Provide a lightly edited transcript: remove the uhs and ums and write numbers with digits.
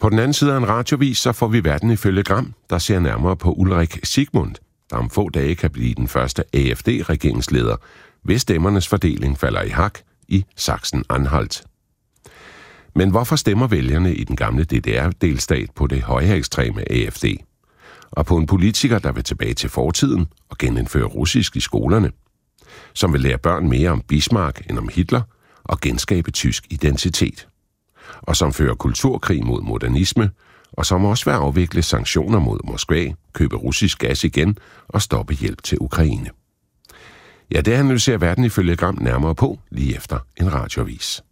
På den anden side af en radiovis, så får vi verden ifølge Gram, der ser nærmere på Ulrik Sigmund, der om få dage kan blive den første AfD-regeringsleder, hvis stemmernes fordeling falder i hak i Sachsen-Anhalt. Men hvorfor stemmer vælgerne i den gamle DDR-delstat på det højreekstreme AfD? Og på en politiker, der vil tilbage til fortiden og genindføre russisk i skolerne, som vil lære børn mere om Bismarck end om Hitler og genskabe tysk identitet, og som fører kulturkrig mod modernisme, og som også vil afvikle sanktioner mod Moskva, købe russisk gas igen og stoppe hjælp til Ukraine. Ja, det analyserer verden ifølge Gram nærmere på lige efter en radioavis.